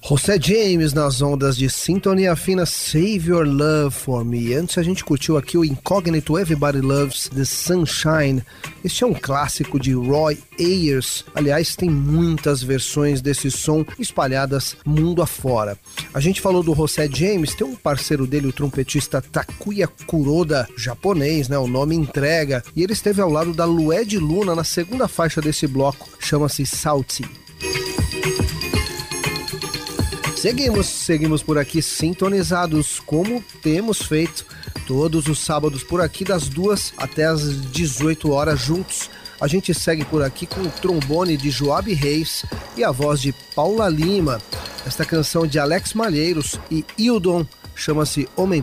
José James nas ondas de Sintonia Fina, Save Your Love For Me. Antes a gente curtiu aqui o incógnito Everybody Loves The Sunshine. Este é um clássico de Roy Ayers. Aliás, tem muitas versões desse som espalhadas mundo afora. A gente falou do José James, tem um parceiro dele, o trompetista Takuya Kuroda, japonês, né? O nome entrega. E ele esteve ao lado da Lued Luna na segunda faixa desse bloco, chama-se Salty. Seguimos por aqui sintonizados, como temos feito todos os sábados por aqui, das 2 até as 18 horas juntos. A gente segue por aqui com o trombone de Joab Reis e a voz de Paula Lima. Esta canção de Alex Malheiros e Hildon chama-se Homem